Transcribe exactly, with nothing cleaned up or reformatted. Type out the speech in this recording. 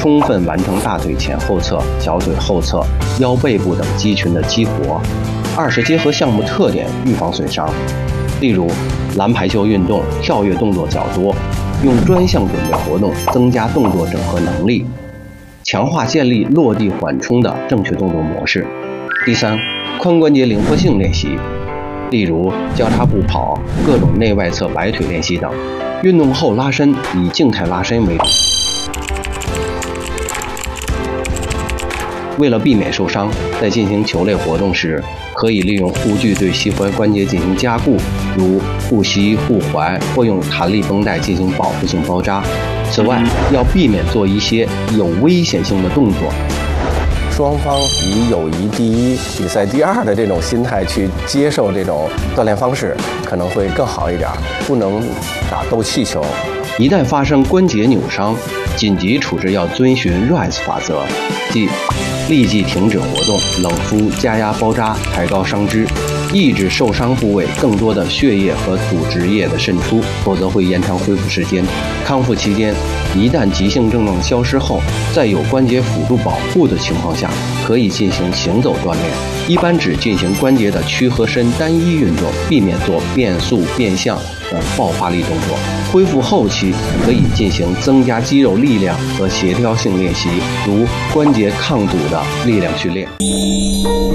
充分完成大腿前后侧、小腿后侧、腰背部等肌群的激活。二是结合项目特点预防损伤，例如篮排球运动跳跃动作较多，用专项准备活动增加动作整合能力，强化建立落地缓冲的正确动作模式。第三，髋关节灵活性练习，例如交叉步跑、各种内外侧摆腿练习等。运动后拉伸以静态拉伸为主。为了避免受伤，在进行球类活动时，可以利用护具对膝踝关节进行加固，如护膝、护踝，或用弹力绷带进行保护性包扎。此外，要避免做一些有危险性的动作。 双方以友谊第一、比赛第二的这种心态去接受这种锻炼方式，可能会更好一点。不能打斗气球。 一旦发生关节扭伤，紧急处置要遵循 R I S E 法则，即立即停止活动，冷敷、加压包扎，抬高伤肢，抑制受伤部位更多的血液和组织液的渗出，否则会延长恢复时间。康复期间，一旦急性症状消失后，在有关节辅助保护的情况下，可以进行行走锻炼，一般只进行关节的屈和伸单一运动，避免做变速、变向等爆发力动作。恢复后期可以进行增加肌肉力量和协调性练习，如关节抗阻的力量训练。